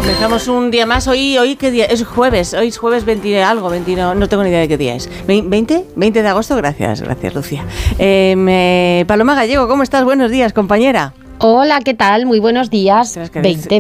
Comenzamos un día más. Hoy ¿qué día? Es jueves. Hoy es jueves 20 algo, 20, no tengo ni idea de qué día es. ¿20? 20 de agosto. Gracias, Lucía. Paloma Gallego, ¿cómo estás? Buenos días, compañera. Hola, ¿qué tal? Muy buenos días. 20.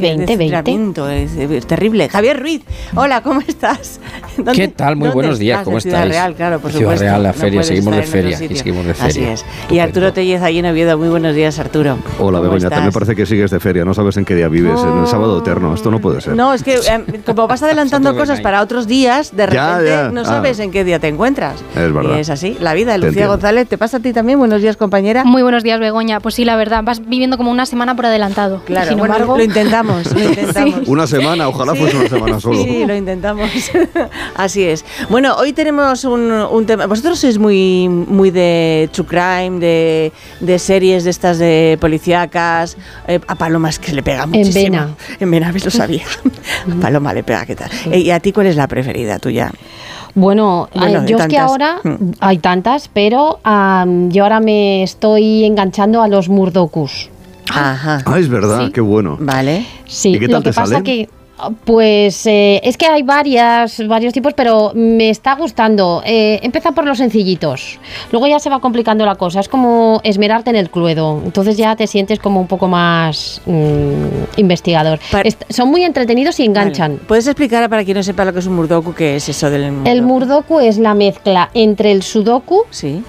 Es terrible. Javier Ruiz, hola, ¿cómo estás? ¿Qué tal? Muy buenos días, ¿cómo estáis? Ciudad Real, claro, por supuesto. Ciudad Real, la feria, seguimos de feria. Así es. Y Arturo Tellez, allí en Oviedo. Muy buenos días, Arturo. Hola, Begoña, también parece que sigues de feria, no sabes en qué día vives, en el sábado eterno, esto no puede ser. No, es que como vas adelantando cosas para otros días, de repente no sabes en qué día te encuentras. Es verdad. Y es así, la vida. Lucía González, ¿te pasa a ti también? Buenos días, compañera. Muy buenos días, Begoña. Pues sí, la verdad, vas viviendo como una semana por adelantado. Claro, sin embargo, lo intentamos. Sí. Una semana, ojalá fuese una semana solo. Sí, lo intentamos. Así es. Bueno, hoy tenemos un tema. Vosotros sois muy de true crime, de series de estas de policíacas. A Paloma es que le pega muchísimo. En Vena, lo sabía. A Paloma le pega, ¿qué tal? ¿Y a ti cuál es la preferida tuya? Bueno, yo es que ahora hay tantas, pero yo ahora me estoy enganchando a los Murdokus. Ajá. Es verdad, sí. Qué bueno. Vale. Sí, ¿y qué tal lo que te pasa salen? que pues es que hay varios tipos, pero me está gustando. Empieza por los sencillitos, luego ya se va complicando la cosa. Es como esmerarte en el Cluedo, entonces ya te sientes como un poco más investigador. Son muy entretenidos y enganchan. Vale. ¿Puedes explicar para quien no sepa lo que es un Murdoku? ¿Qué es eso del Murdoku? El Murdoku es la mezcla entre el Sudoku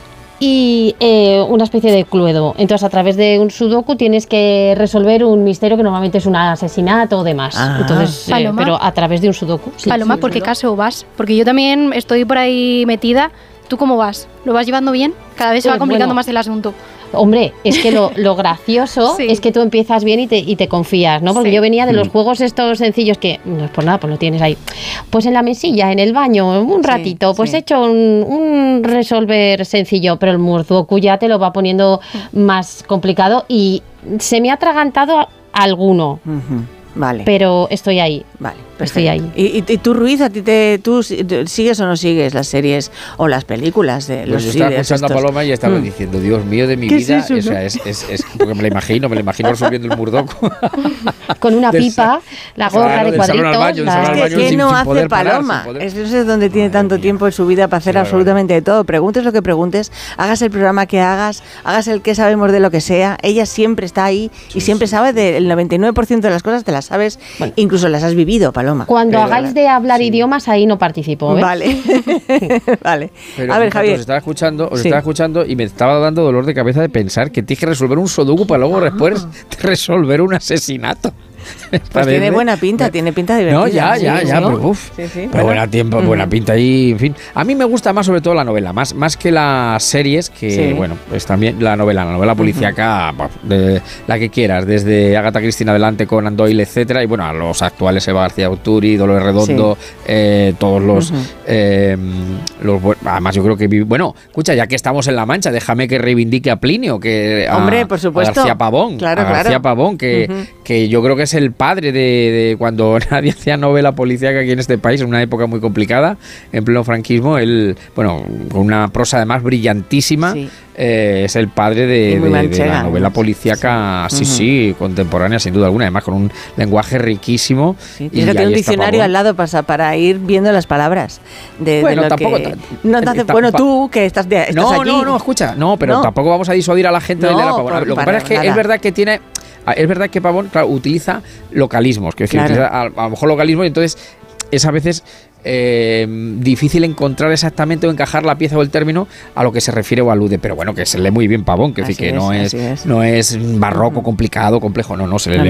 y una especie de Cluedo. Entonces, a través de un Sudoku tienes que resolver un misterio que normalmente es un asesinato o demás. Entonces, pero a través de un Sudoku. Paloma, ¿por qué caso vas? Porque yo también estoy por ahí metida. ¿Tú cómo vas? ¿Lo vas llevando bien? Cada vez se va complicando más el asunto. Hombre, es que lo gracioso es que tú empiezas bien y te confías, ¿no? Porque yo venía de los juegos estos sencillos que, no es por nada, pues lo tienes ahí. Pues en la mesilla, en el baño, un ratito, he hecho un resolver sencillo, pero el Murdoku ya te lo va poniendo más complicado y se me ha atragantado alguno. Vale. Pero estoy ahí. Vale, estoy ahí. ¿Y tú, Ruiz, a ti tú sigues o no sigues las series o las películas de los vídeos? Yo estaba escuchando a Paloma y estaba diciendo, Dios mío de mi vida, es eso, ¿no? es porque me lo imagino resolviendo el Murdoku. Con una pipa, la gorra de cuadritos. ¿Qué no hace Paloma? Eso es donde tiene tanto tiempo en su vida para hacer absolutamente de todo. Preguntes lo que preguntes, hagas el programa que hagas el que sabemos de lo que sea, ella siempre está ahí y siempre sabe del 99% de las cosas, te las sabes, incluso las has vivido, Paloma. Cuando hagáis de hablar idiomas, ahí no participo, ¿ves? Vale. Vale. Pero a ver, Javier. Os estaba escuchando y me estaba dando dolor de cabeza de pensar que tienes que resolver un Sudoku para luego después resolver un asesinato. Pues tiene buena pinta, tiene pinta divertida. No, ya, pero pero buena pinta y en fin. A mí me gusta más sobre todo la novela, más que las series, que bueno, pues también la novela policíaca, de la que quieras, desde Agatha Christie en adelante, Conan Doyle, etcétera, y bueno, a los actuales, Eva García Urturi, Dolores Redondo, todos los además yo creo que bueno, escucha, ya que estamos en La Mancha, déjame que reivindique a Plinio, que hombre, por supuesto, a García Pavón, García Pavón, que yo creo que es el padre de cuando nadie hacía novela policíaca aquí en este país, en una época muy complicada, en pleno franquismo. Él, bueno, con una prosa además brillantísima, es el padre de la novela policíaca, contemporánea, sin duda alguna, además con un lenguaje riquísimo. Y tiene un diccionario al lado para ir viendo las palabras. Bueno, tampoco. Bueno, tú que estás aquí. No, escucha, pero tampoco vamos a disuadir a la gente de leer a Pavón. Lo que pasa es que es verdad que tiene... Es verdad que Pavón, claro, utiliza localismos, que utiliza a lo mejor localismos, y entonces es a veces difícil encontrar exactamente o encajar la pieza o el término a lo que se refiere o alude, pero bueno, que se lee muy bien Pavón, que no es barroco, complicado, complejo, no, se lee